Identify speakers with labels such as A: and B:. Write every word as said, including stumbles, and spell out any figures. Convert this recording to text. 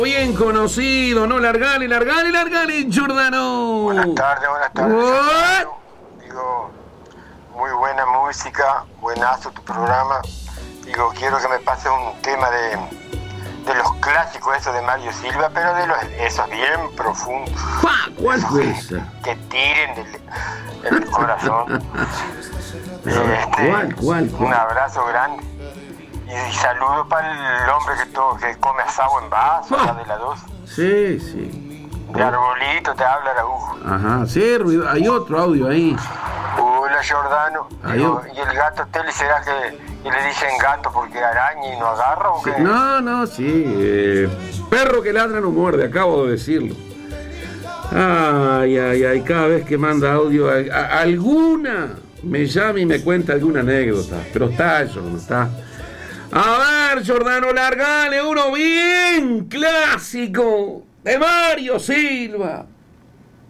A: Bien conocido, ¿no? Largale, largale, largale, Giordano.
B: Buenas tardes, buenas tardes.
A: What?
B: Digo, muy buena música, buenazo tu programa. Digo, quiero que me pase un tema de, de los clásicos, esos de Mario Silva, pero de los esos bien profundos.
A: Pa, ¿cuál
B: Esos
A: fue
B: que,
A: esa?
B: que tiren del, del corazón. Este,
A: ¿Cuál, cuál, cuál?
B: Un abrazo grande. Y saludo para el hombre que, todo, que come asado en vaso,
A: Ah.
B: la de la dos.
A: Sí, sí.
B: De arbolito te habla Araujo.
A: Ajá, sí, ruido. Hay otro audio ahí.
B: Hola, Giordano.
A: Ahí
B: Digo,
A: yo.
B: ¿y el gato Tele será que, que le dicen gato porque araña y no agarra o qué?
A: No, no, sí. eh, perro que ladra no muerde, acabo de decirlo. Ay, ay, ay, cada vez que manda audio, a- a- alguna me llama y me cuenta alguna anécdota. Pero está eso, no está. A ver, Giordano, largale uno bien clásico de Mario Silva.